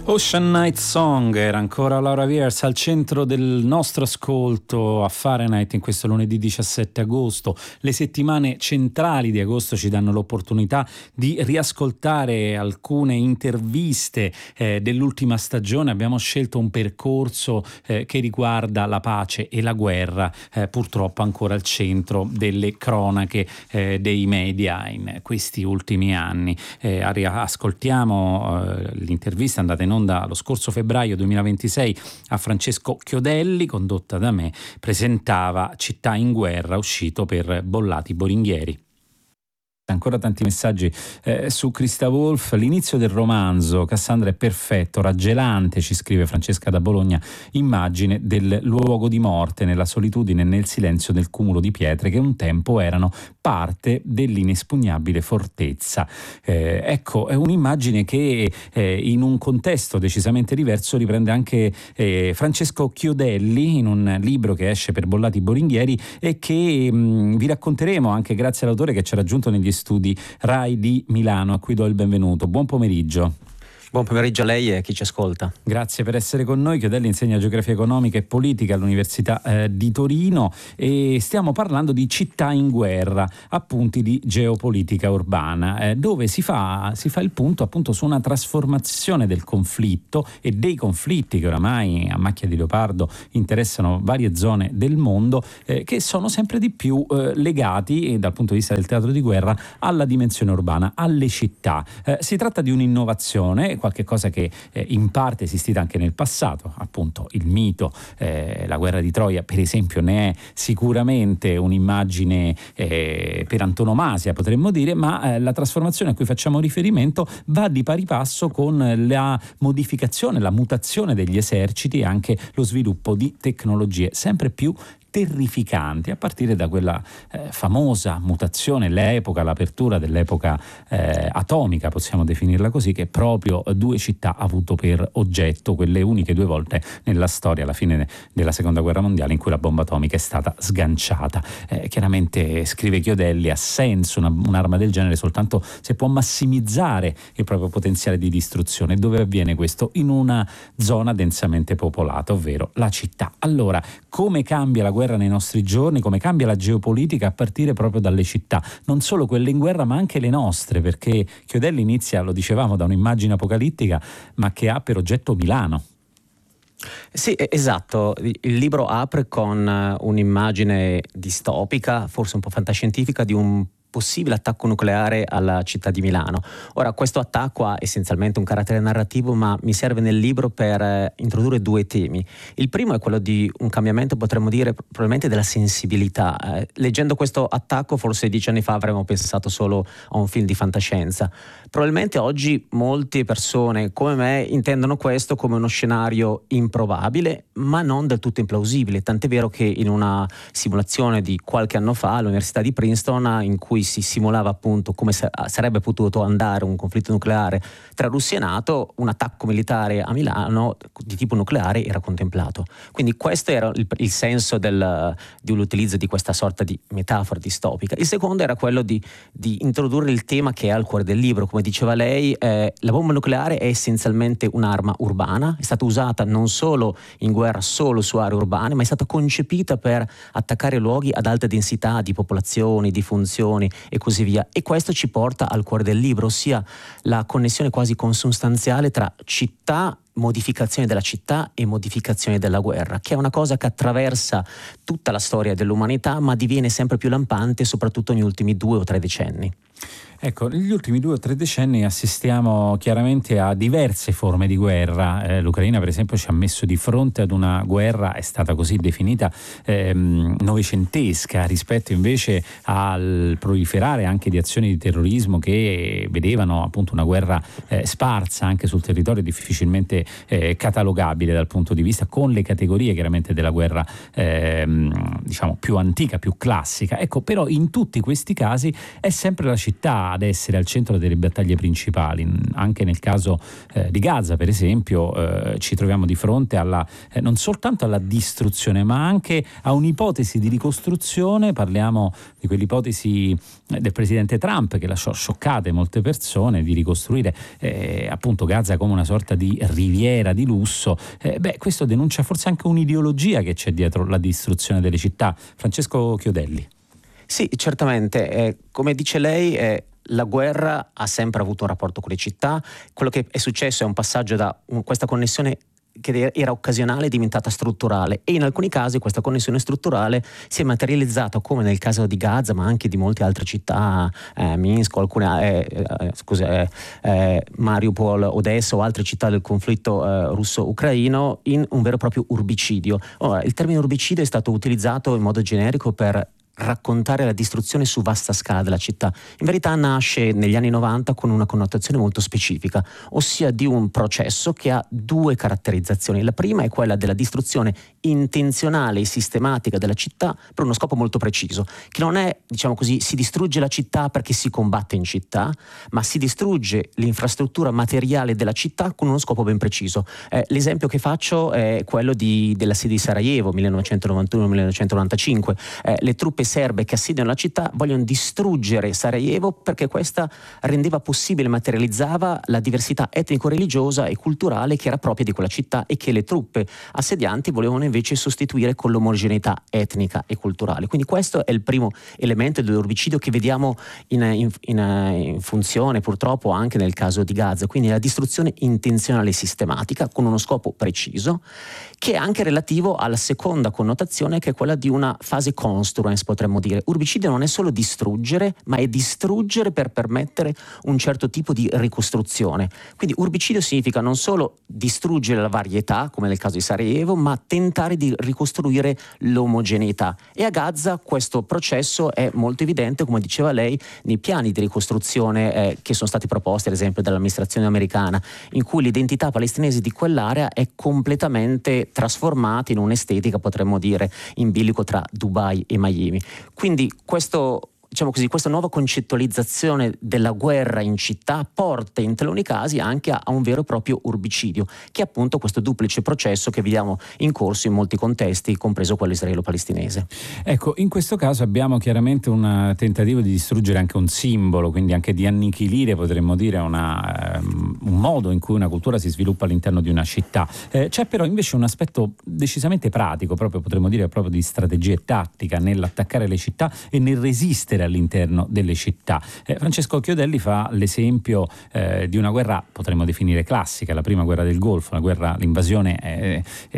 Ocean Night Song era ancora Laura Viers al centro del nostro ascolto a Fahrenheit in questo lunedì 17 agosto. Le settimane centrali di agosto ci danno l'opportunità di riascoltare alcune interviste dell'ultima stagione. Abbiamo scelto un percorso che riguarda la pace e la guerra, purtroppo ancora al centro delle cronache dei media in questi ultimi anni. Ascoltiamo l'intervista andata in onda lo scorso febbraio 2026 a Francesco Chiodelli, condotta da me, presentava Città in guerra, uscito per Bollati Boringhieri. Ancora tanti messaggi su Christa Wolf. L'inizio del romanzo, Cassandra è perfetto, raggelante, ci scrive Francesca da Bologna, immagine del luogo di morte nella solitudine e nel silenzio del cumulo di pietre che un tempo erano parte dell'inespugnabile fortezza. Ecco, è un'immagine che in un contesto decisamente diverso riprende anche Francesco Chiodelli in un libro che esce per Bollati Boringhieri e che vi racconteremo anche grazie all'autore che ci ha raggiunto negli studi RAI di Milano, a cui do il benvenuto. Buon pomeriggio. Buon pomeriggio a lei e a chi ci ascolta. Grazie per essere con noi. Chiodelli insegna geografia economica e politica all'Università di Torino e stiamo parlando di Città in guerra, appunti di geopolitica urbana, dove si fa il punto appunto su una trasformazione del conflitto e dei conflitti che oramai a macchia di leopardo interessano varie zone del mondo, che sono sempre di più legati dal punto di vista del teatro di guerra alla dimensione urbana, alle città. Si tratta di un'innovazione, qualche cosa che in parte è esistita anche nel passato, appunto il mito, la guerra di Troia per esempio ne è sicuramente un'immagine per antonomasia, potremmo dire, ma la trasformazione a cui facciamo riferimento va di pari passo con la modificazione, la mutazione degli eserciti e anche lo sviluppo di tecnologie sempre più terrificanti, a partire da quella famosa mutazione, l'apertura dell'epoca atomica, possiamo definirla così, che proprio due città ha avuto per oggetto, quelle uniche due volte nella storia, alla fine della seconda guerra mondiale, in cui la bomba atomica è stata sganciata. Chiaramente, scrive Chiodelli, ha senso un'arma del genere soltanto se può massimizzare il proprio potenziale di distruzione. Dove avviene questo? In una zona densamente popolata, ovvero la città. Allora, come cambia la guerra nei nostri giorni, come cambia la geopolitica a partire proprio dalle città, non solo quelle in guerra ma anche le nostre, perché Chiodelli inizia, lo dicevamo, da un'immagine apocalittica ma che ha per oggetto Milano. Sì, esatto, il libro apre con un'immagine distopica, forse un po' fantascientifica, di un possibile attacco nucleare alla città di Milano. Ora, questo attacco ha essenzialmente un carattere narrativo, ma mi serve nel libro per introdurre due temi. Il primo è quello di un cambiamento, potremmo dire, probabilmente della sensibilità. Leggendo questo attacco, forse 10 anni fa avremmo pensato solo a un film di fantascienza. Probabilmente oggi molte persone come me intendono questo come uno scenario improbabile, ma non del tutto implausibile. Tant'è vero che in una simulazione di qualche anno fa all'Università di Princeton, in cui si simulava appunto come sarebbe potuto andare un conflitto nucleare tra Russia e NATO, un attacco militare a Milano di tipo nucleare era contemplato. Quindi questo era il senso di l'utilizzo di questa sorta di metafora distopica. Il secondo era quello di introdurre il tema che è al cuore del libro. Come diceva lei, la bomba nucleare è essenzialmente un'arma urbana, è stata usata non solo in guerra solo su aree urbane, ma è stata concepita per attaccare luoghi ad alta densità di popolazioni, di funzioni e così via. E questo ci porta al cuore del libro, ossia la connessione quasi consustanziale tra città, modificazione della città e modificazione della guerra, che è una cosa che attraversa tutta la storia dell'umanità, ma diviene sempre più lampante soprattutto negli ultimi 2 o 3 decenni. Ecco, negli ultimi 2 o 3 decenni assistiamo chiaramente a diverse forme di guerra. L'Ucraina, per esempio, ci ha messo di fronte ad una guerra, è stata così definita, novecentesca, rispetto invece al proliferare anche di azioni di terrorismo che vedevano appunto una guerra sparsa anche sul territorio, difficilmente catalogabile dal punto di vista, con le categorie chiaramente della guerra diciamo più antica, più classica. Ecco, però in tutti questi casi è sempre la città ad essere al centro delle battaglie principali. Anche nel caso di Gaza, per esempio, ci troviamo di fronte non soltanto alla distruzione, ma anche a un'ipotesi di ricostruzione. Parliamo di quell'ipotesi del presidente Trump che lasciò scioccate molte persone, di ricostruire appunto Gaza come una sorta di riviera di lusso. Questo denuncia forse anche un'ideologia che c'è dietro la distruzione delle città. Francesco Chiodelli. Sì, certamente. Come dice lei, la guerra ha sempre avuto un rapporto con le città. Quello che è successo è un passaggio da questa connessione che era occasionale è diventata strutturale, e in alcuni casi questa connessione strutturale si è materializzata, come nel caso di Gaza, ma anche di molte altre città, Minsk, Mariupol, Odessa o altre città del conflitto russo-ucraino, in un vero e proprio urbicidio. Ora, il termine urbicidio è stato utilizzato in modo generico per raccontare la distruzione su vasta scala della città. In verità nasce negli anni 90 con una connotazione molto specifica, ossia di un processo che ha due caratterizzazioni. La prima è quella della distruzione intenzionale e sistematica della città per uno scopo molto preciso, che non è, diciamo così, si distrugge la città perché si combatte in città, ma si distrugge l'infrastruttura materiale della città con uno scopo ben preciso. L'esempio che faccio è quello dell'assedio di Sarajevo 1991-1995. Le truppe serbe che assediano la città vogliono distruggere Sarajevo perché questa rendeva possibile, materializzava la diversità etnico-religiosa e culturale che era propria di quella città e che le truppe assedianti volevano invece sostituire con l'omogeneità etnica e culturale. Quindi questo è il primo elemento dell'urbicidio che vediamo in funzione purtroppo anche nel caso di Gaza, quindi la distruzione intenzionale e sistematica con uno scopo preciso, che è anche relativo alla seconda connotazione, che è quella di una fase construens, potremmo dire. Urbicidio non è solo distruggere, ma è distruggere per permettere un certo tipo di ricostruzione. Quindi urbicidio significa non solo distruggere la varietà, come nel caso di Sarajevo, ma tentare di ricostruire l'omogeneità. E a Gaza questo processo è molto evidente, come diceva lei, nei piani di ricostruzione che sono stati proposti, ad esempio, dall'amministrazione americana, in cui l'identità palestinese di quell'area è completamente trasformata in un'estetica, potremmo dire, in bilico tra Dubai e Miami. Quindi questo, diciamo così, questa nuova concettualizzazione della guerra in città porta in taluni casi anche a un vero e proprio urbicidio, che è appunto questo duplice processo che vediamo in corso in molti contesti, compreso quello israelo-palestinese. Ecco, in questo caso abbiamo chiaramente un tentativo di distruggere anche un simbolo, quindi anche di annichilire, potremmo dire, un modo in cui una cultura si sviluppa all'interno di una città. C'è però invece un aspetto decisamente pratico, proprio potremmo dire proprio di strategia e tattica nell'attaccare le città e nel resistere all'interno delle città. Francesco Chiodelli fa l'esempio di una guerra, potremmo definire classica, la prima guerra del Golfo, l'invasione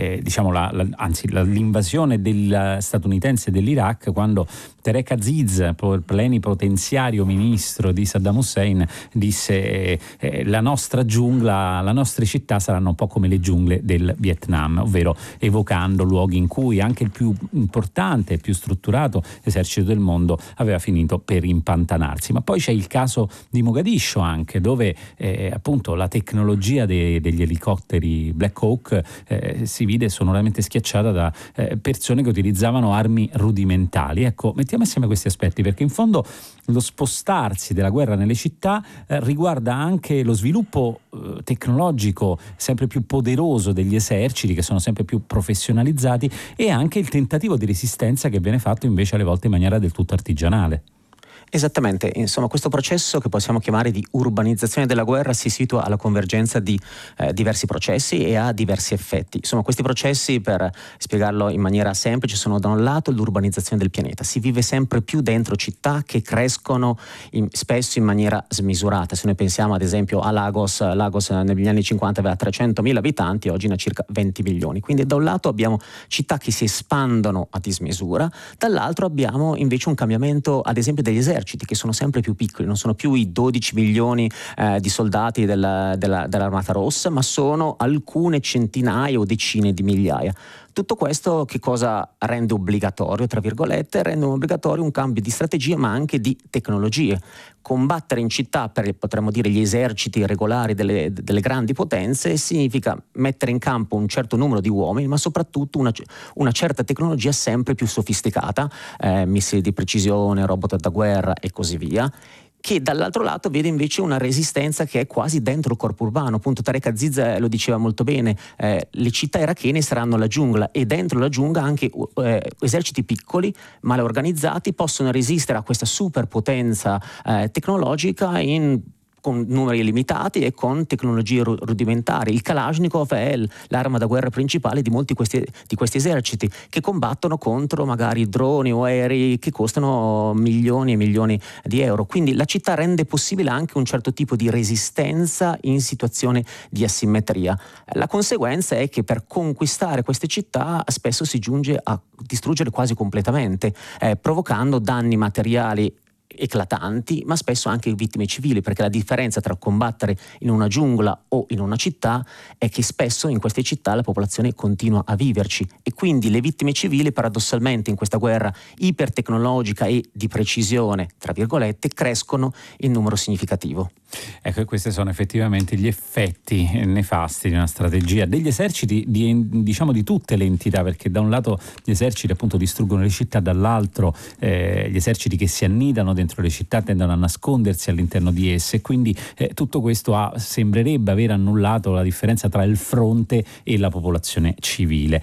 l'invasione statunitense dell'Iraq, quando Tarek Aziz, plenipotenziario ministro di Saddam Hussein, disse la nostra giungla, le nostre città saranno un po' come le giungle del Vietnam, ovvero evocando luoghi in cui anche il più importante e più strutturato esercito del mondo aveva finito per impantanarsi. Ma poi c'è il caso di Mogadiscio anche, dove appunto la tecnologia degli elicotteri Black Hawk si vide sonoramente schiacciata da persone che utilizzavano armi rudimentali. Ecco, mettiamo assieme questi aspetti, perché in fondo lo spostarsi della guerra nelle città riguarda anche lo sviluppo tecnologico sempre più poderoso degli eserciti, che sono sempre più professionalizzati, e anche il tentativo di resistenza che viene fatto invece alle volte in maniera del tutto artigianale. Esattamente, insomma questo processo che possiamo chiamare di urbanizzazione della guerra si situa alla convergenza di diversi processi e ha diversi effetti. Insomma, questi processi, per spiegarlo in maniera semplice, sono da un lato l'urbanizzazione del pianeta. Si vive sempre più dentro città che crescono spesso in maniera smisurata. Se noi pensiamo ad esempio a Lagos negli anni 50 aveva 300.000 abitanti, oggi ne ha circa 20 milioni. Quindi da un lato abbiamo città che si espandono a dismisura, dall'altro abbiamo invece un cambiamento ad esempio degli eserciti, che sono sempre più piccoli, non sono più i 12 milioni di soldati dell'Armata Rossa, ma sono alcune centinaia o decine di migliaia. Tutto questo che cosa rende obbligatorio, tra virgolette? Rende obbligatorio un cambio di strategia, ma anche di tecnologie. Combattere in città per, potremmo dire, gli eserciti regolari delle grandi potenze significa mettere in campo un certo numero di uomini, ma soprattutto una certa tecnologia sempre più sofisticata, missili di precisione, robot da guerra e così via, che dall'altro lato vede invece una resistenza che è quasi dentro il corpo urbano. Appunto Tarek Aziz lo diceva molto bene, le città irachene saranno la giungla, e dentro la giungla anche eserciti piccoli, male organizzati, possono resistere a questa superpotenza tecnologica con numeri limitati e con tecnologie rudimentari. Il Kalashnikov è l'arma da guerra principale di molti di questi eserciti, che combattono contro magari droni o aerei che costano milioni e milioni di euro. Quindi la città rende possibile anche un certo tipo di resistenza in situazione di asimmetria. La conseguenza è che per conquistare queste città spesso si giunge a distruggere quasi completamente, provocando danni materiali eclatanti, ma spesso anche vittime civili, perché la differenza tra combattere in una giungla o in una città è che spesso in queste città la popolazione continua a viverci, e quindi le vittime civili paradossalmente in questa guerra ipertecnologica e di precisione, tra virgolette, crescono in numero significativo. Ecco, e questi sono effettivamente gli effetti nefasti di una strategia degli eserciti di tutte le entità, perché da un lato gli eserciti appunto distruggono le città, dall'altro gli eserciti che si annidano dentro le città tendono a nascondersi all'interno di esse, e quindi tutto questo sembrerebbe aver annullato la differenza tra il fronte e la popolazione civile.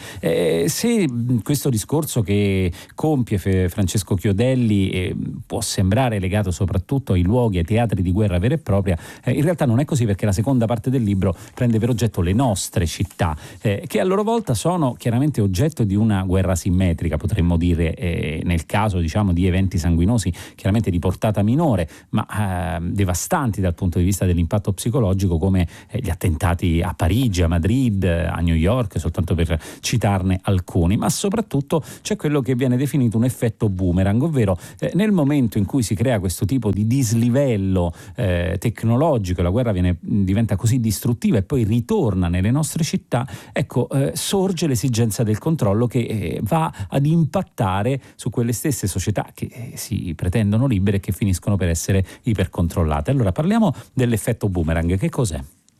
Se questo discorso che compie Francesco Chiodelli può sembrare legato soprattutto ai luoghi, ai teatri di guerra vera e propria, in realtà non è così, perché la seconda parte del libro prende per oggetto le nostre città, che a loro volta sono chiaramente oggetto di una guerra simmetrica, potremmo dire, nel caso di eventi sanguinosi chiaramente di portata minore, ma devastanti dal punto di vista dell'impatto psicologico, come gli attentati a Parigi, a Madrid, a New York, soltanto per citarne alcuni. Ma soprattutto c'è quello che viene definito un effetto boomerang, ovvero nel momento in cui si crea questo tipo di dislivello tecnologico, la guerra diventa così distruttiva e poi ritorna nelle nostre città, ecco, sorge l'esigenza del controllo, che va ad impattare su quelle stesse società che si pretendono libere e che finiscono per essere ipercontrollate. Allora parliamo dell'effetto boomerang. Che cos'è?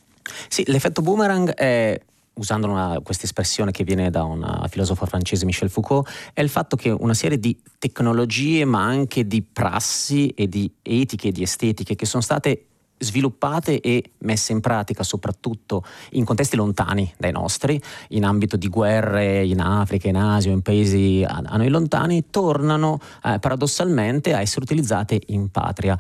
Sì, l'effetto boomerang è, usando questa espressione che viene da un filosofo francese, Michel Foucault, è il fatto che una serie di tecnologie, ma anche di prassi e di etiche e di estetiche che sono state sviluppate e messe in pratica soprattutto in contesti lontani dai nostri, in ambito di guerre in Africa, in Asia o in paesi a noi lontani, tornano paradossalmente a essere utilizzate in patria.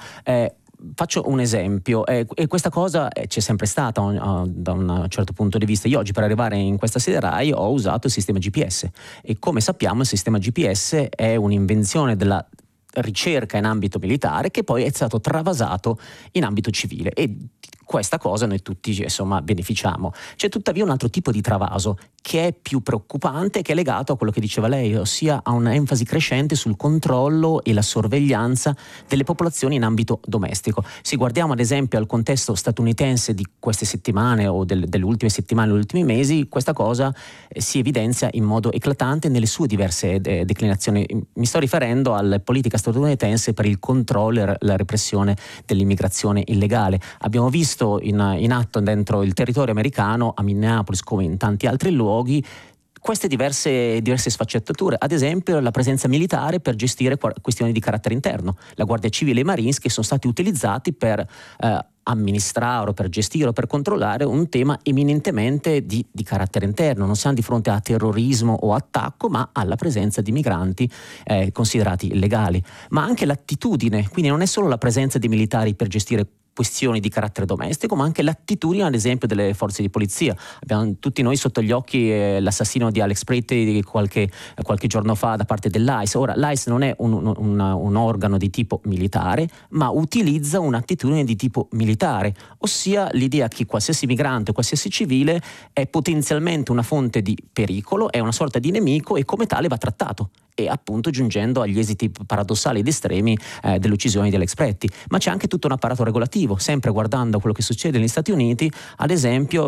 Faccio un esempio, e questa cosa c'è sempre stata da un certo punto di vista. Io oggi, per arrivare in questa sede RAI, ho usato il sistema GPS, e come sappiamo il sistema GPS è un'invenzione della ricerca in ambito militare che poi è stato travasato in ambito civile, e questa cosa noi tutti beneficiamo. C'è tuttavia un altro tipo di travaso che è più preoccupante, che è legato a quello che diceva lei, ossia a un'enfasi crescente sul controllo e la sorveglianza delle popolazioni in ambito domestico. Se guardiamo ad esempio al contesto statunitense di queste settimane o delle ultime settimane, degli ultimi mesi, questa cosa si evidenzia in modo eclatante nelle sue diverse declinazioni. Mi sto riferendo alla politica statunitense per il controllo e la repressione dell'immigrazione illegale. Abbiamo visto in atto dentro il territorio americano, a Minneapolis come in tanti altri luoghi, queste diverse sfaccettature, ad esempio la presenza militare per gestire questioni di carattere interno, la Guardia Civile e i Marines, che sono stati utilizzati per amministrare o per gestire o per controllare un tema eminentemente di carattere interno. Non siamo di fronte a terrorismo o attacco, ma alla presenza di migranti considerati illegali, ma anche l'attitudine. Quindi non è solo la presenza di militari per gestire questioni di carattere domestico, ma anche l'attitudine ad esempio delle forze di polizia. Abbiamo tutti noi sotto gli occhi l'assassino di Alex Pretty di qualche giorno fa da parte dell'ICE. Ora, l'ICE non è un organo di tipo militare, ma utilizza un'attitudine di tipo militare, ossia l'idea che qualsiasi migrante o qualsiasi civile è potenzialmente una fonte di pericolo, è una sorta di nemico, e come tale va trattato, e appunto giungendo agli esiti paradossali ed estremi dell'uccisione di Alex Pretty. Ma c'è anche tutto un apparato regolativo, sempre guardando quello che succede negli Stati Uniti, ad esempio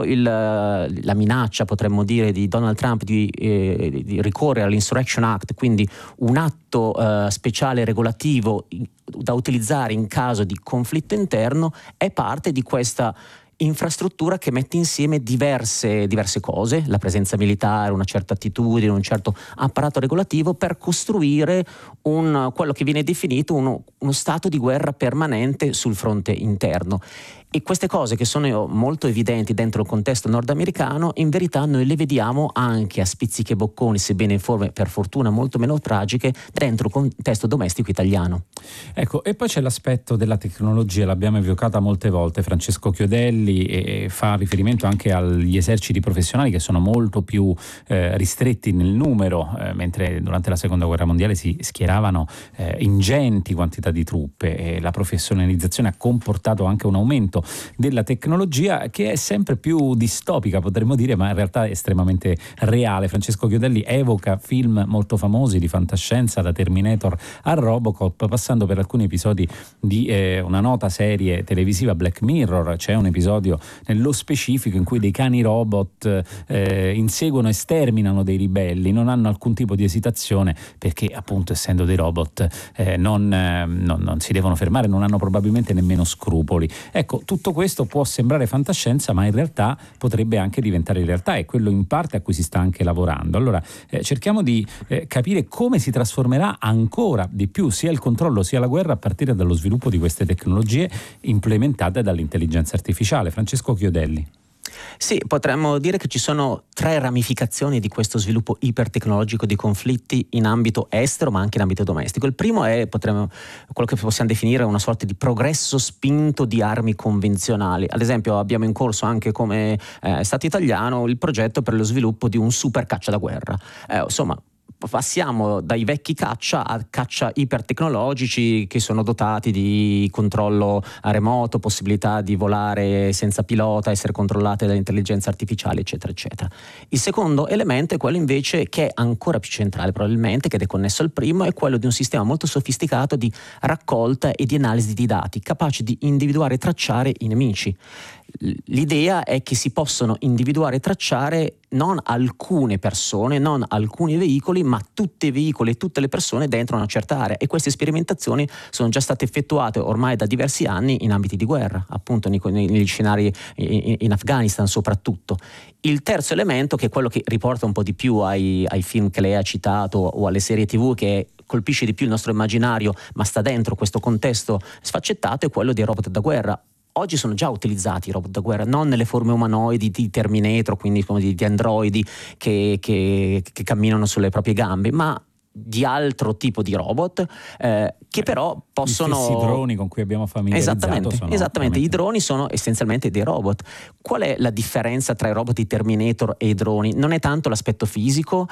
la minaccia, potremmo dire, di Donald Trump di ricorrere all'Insurrection Act, quindi un atto speciale regolativo da utilizzare in caso di conflitto interno, è parte di questa infrastruttura che mette insieme diverse cose, la presenza militare, una certa attitudine, un certo apparato regolativo per costruire quello che viene definito uno stato di guerra permanente sul fronte interno. E queste cose che sono molto evidenti dentro il contesto nordamericano, in verità noi le vediamo anche a spizzichi e bocconi, sebbene in forme per fortuna molto meno tragiche, dentro il contesto domestico italiano. Ecco, e poi c'è l'aspetto della tecnologia, l'abbiamo evocata molte volte Francesco Chiodelli, e fa riferimento anche agli eserciti professionali che sono molto più ristretti nel numero, mentre durante la seconda guerra mondiale si schieravano ingenti quantità di truppe, e la professionalizzazione ha comportato anche un aumento della tecnologia che è sempre più distopica, potremmo dire, ma in realtà è estremamente reale. Francesco Chiodelli evoca film molto famosi di fantascienza, da Terminator a Robocop, passando per alcuni episodi di una nota serie televisiva Black Mirror. C'è un episodio nello specifico in cui dei cani robot inseguono e sterminano dei ribelli, non hanno alcun tipo di esitazione perché appunto essendo dei robot non si devono fermare, non hanno probabilmente nemmeno scrupoli. Ecco, tutto questo può sembrare fantascienza, ma in realtà potrebbe anche diventare realtà, e quello in parte a cui si sta anche lavorando. Allora cerchiamo di capire come si trasformerà ancora di più sia il controllo sia la guerra a partire dallo sviluppo di queste tecnologie implementate dall'intelligenza artificiale. Francesco Chiodelli. Sì, potremmo dire che ci sono 3 ramificazioni di questo sviluppo ipertecnologico di conflitti in ambito estero ma anche in ambito domestico. Il primo è quello che possiamo definire una sorta di progresso spinto di armi convenzionali. Ad esempio abbiamo in corso anche come Stato italiano il progetto per lo sviluppo di un super caccia da guerra. Insomma, passiamo dai vecchi caccia a caccia ipertecnologici che sono dotati di controllo a remoto, possibilità di volare senza pilota, essere controllate dall'intelligenza artificiale, eccetera, eccetera. Il secondo elemento è quello invece che è ancora più centrale probabilmente, che è connesso al primo, è quello di un sistema molto sofisticato di raccolta e di analisi di dati, capace di individuare e tracciare i nemici. L'idea è che si possono individuare e tracciare non alcune persone, non alcuni veicoli, ma tutti i veicoli e tutte le persone dentro una certa area, e queste sperimentazioni sono già state effettuate ormai da diversi anni in ambiti di guerra, appunto negli scenari in Afghanistan soprattutto. Il terzo elemento, che è quello che riporta un po' di più ai film che lei ha citato o alle serie TV, che colpisce di più il nostro immaginario ma sta dentro questo contesto sfaccettato, è quello dei robot da guerra. Oggi sono già utilizzati i robot da guerra, non nelle forme umanoidi di Terminator, quindi come di androidi che camminano sulle proprie gambe, ma di altro tipo di robot che però possono... Gli stessi droni con cui abbiamo familiarizzato. Esattamente, i droni sono essenzialmente dei robot. Qual è la differenza tra i robot di Terminator e i droni? Non è tanto l'aspetto fisico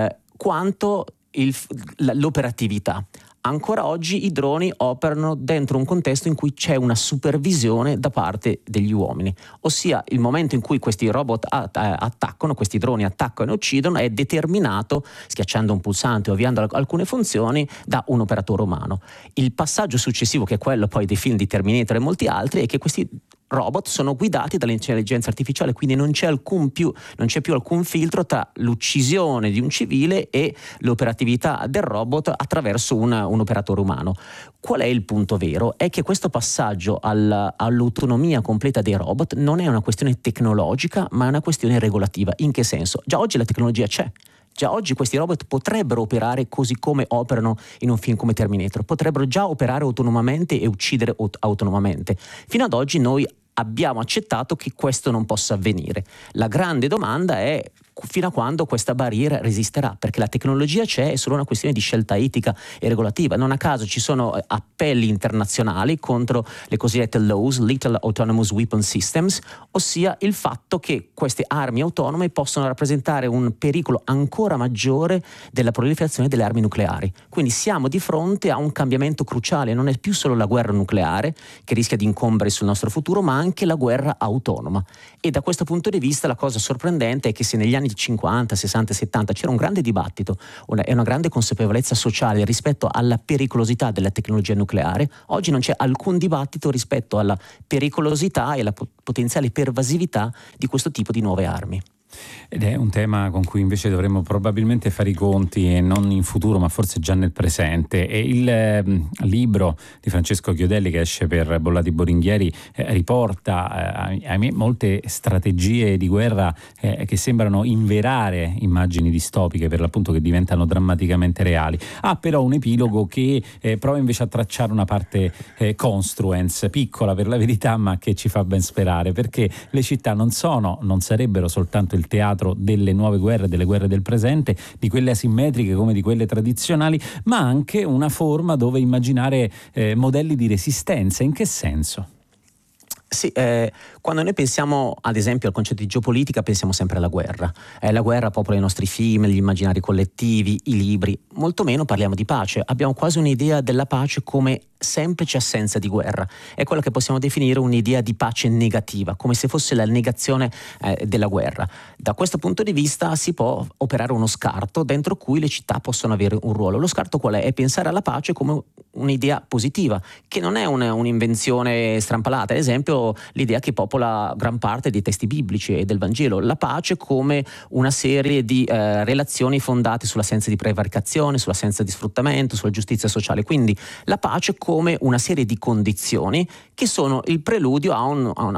quanto l'operatività. Ancora oggi i droni operano dentro un contesto in cui c'è una supervisione da parte degli uomini, ossia il momento in cui questi robot attaccano, questi droni attaccano e uccidono è determinato schiacciando un pulsante o avviando alcune funzioni da un operatore umano. Il passaggio successivo, che è quello poi dei film di Terminator e molti altri, è che questi robot sono guidati dall'intelligenza artificiale, quindi non c'è più alcun filtro tra l'uccisione di un civile e l'operatività del robot attraverso un operatore umano. Qual è il punto vero? È che questo passaggio all'autonomia completa dei robot non è una questione tecnologica, ma è una questione regolativa. In che senso? Già oggi la tecnologia c'è. Già oggi questi robot potrebbero operare così come operano in un film come Terminator, potrebbero già operare autonomamente e uccidere autonomamente. Fino ad oggi noi abbiamo accettato che questo non possa avvenire. La grande domanda è fino a quando questa barriera resisterà, perché la tecnologia c'è, è solo una questione di scelta etica e regolativa. Non a caso ci sono appelli internazionali contro le cosiddette LAWS, Lethal Autonomous Weapon Systems, ossia il fatto che queste armi autonome possono rappresentare un pericolo ancora maggiore della proliferazione delle armi nucleari. Quindi siamo di fronte a un cambiamento cruciale, non è più solo la guerra nucleare che rischia di incombere sul nostro futuro, ma anche la guerra autonoma. E da questo punto di vista la cosa sorprendente è che se negli anni 50, 60, 70 c'era un grande dibattito e una grande consapevolezza sociale rispetto alla pericolosità della tecnologia nucleare, oggi non c'è alcun dibattito rispetto alla pericolosità e alla potenziale pervasività di questo tipo di nuove armi. Ed è un tema con cui invece dovremmo probabilmente fare i conti, e non in futuro ma forse già nel presente. E il libro di Francesco Chiodelli, che esce per Bollati Boringhieri, riporta a me molte strategie di guerra che sembrano inverare immagini distopiche, per l'appunto, che diventano drammaticamente reali. Ha però un epilogo che prova invece a tracciare una parte construens, piccola per la verità, ma che ci fa ben sperare, perché le città non sarebbero soltanto il teatro delle nuove guerre, delle guerre del presente, di quelle asimmetriche come di quelle tradizionali, ma anche una forma dove immaginare modelli di resistenza. In che senso? Sì, quando noi pensiamo ad esempio al concetto di geopolitica pensiamo sempre alla guerra. La guerra popola i nostri film, gli immaginari collettivi, i libri. Molto meno parliamo di pace. Abbiamo quasi un'idea della pace come semplice assenza di guerra. È quella che possiamo definire un'idea di pace negativa, come se fosse la negazione della guerra. Da questo punto di vista si può operare uno scarto dentro cui le città possono avere un ruolo. Lo scarto qual è? È pensare alla pace come un'idea positiva, che non è un'invenzione strampalata. Ad esempio, l'idea che popola gran parte dei testi biblici e del Vangelo, la pace come una serie di relazioni fondate sull'assenza di prevaricazione, sull'assenza di sfruttamento, sulla giustizia sociale. Quindi la pace come una serie di condizioni che sono il preludio a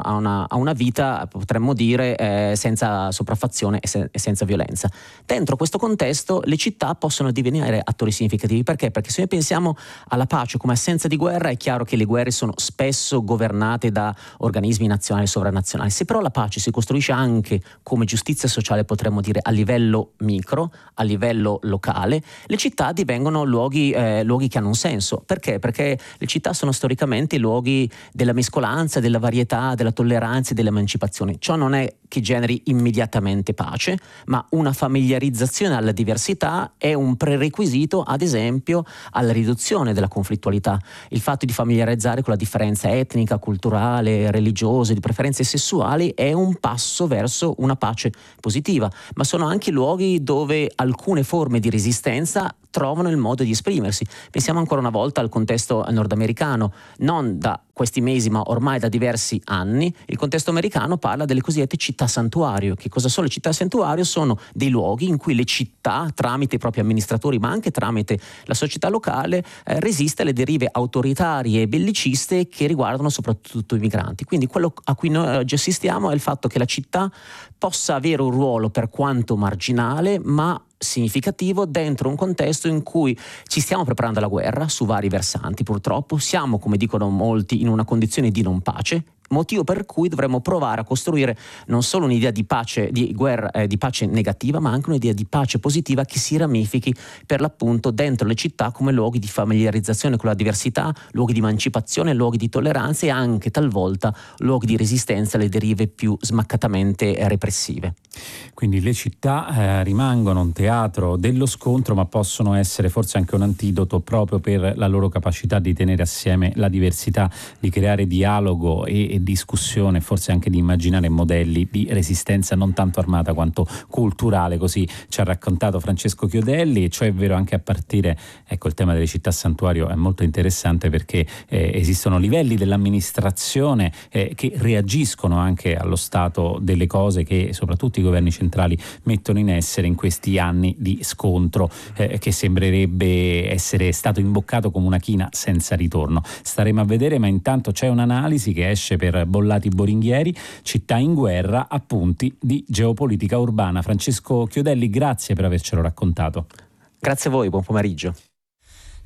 una vita, potremmo dire, senza sopraffazione e senza violenza. Dentro questo contesto le città possono divenire attori significativi. Perché? Perché se noi pensiamo alla pace come assenza di guerra, è chiaro che le guerre sono spesso governate da organismi nazionali e sovranazionali. Se però la pace si costruisce anche come giustizia sociale, potremmo dire a livello micro, a livello locale, le città divengono luoghi che hanno un senso. Perché? Perché le città sono storicamente i luoghi della mescolanza, della varietà, della tolleranza e dell'emancipazione. Ciò non è che generi immediatamente pace, ma una familiarizzazione alla diversità è un prerequisito, ad esempio, alla riduzione della conflittualità. Il fatto di familiarizzare con la differenza etnica, culturale, religiosa, di preferenze sessuali è un passo verso una pace positiva, ma sono anche luoghi dove alcune forme di resistenza trovano il modo di esprimersi. Pensiamo ancora una volta al contesto nordamericano, non da questi mesi ma ormai da diversi anni. Il contesto americano parla delle cosiddette città santuario. Che cosa sono le città santuario? Sono dei luoghi in cui le città, tramite i propri amministratori ma anche tramite la società locale, resiste alle derive autoritarie e belliciste che riguardano soprattutto i migranti. Quindi quello a cui noi oggi assistiamo è il fatto che la città possa avere un ruolo, per quanto marginale, ma significativo, dentro un contesto in cui ci stiamo preparando alla guerra su vari versanti. Purtroppo siamo, come dicono molti, in una condizione di non pace, motivo per cui dovremmo provare a costruire non solo un'idea di pace, di guerra, di pace negativa, ma anche un'idea di pace positiva che si ramifichi per l'appunto dentro le città come luoghi di familiarizzazione con la diversità, luoghi di emancipazione, luoghi di tolleranza e anche talvolta luoghi di resistenza alle derive più smaccatamente repressive. Quindi le città rimangono un teatro dello scontro, ma possono essere forse anche un antidoto proprio per la loro capacità di tenere assieme la diversità, di creare dialogo e discussione, forse anche di immaginare modelli di resistenza non tanto armata quanto culturale. Così ci ha raccontato Francesco Chiodelli. Cioè è vero anche a partire, ecco, il tema delle città santuario è molto interessante, perché esistono livelli dell'amministrazione che reagiscono anche allo stato delle cose che soprattutto i governi centrali mettono in essere in questi anni di scontro che sembrerebbe essere stato imboccato come una china senza ritorno. Staremo a vedere, ma intanto c'è un'analisi che esce per Bollati Boringhieri, Città in guerra, appunti di geopolitica urbana. Francesco Chiodelli, grazie per avercelo raccontato. Grazie a voi, buon pomeriggio.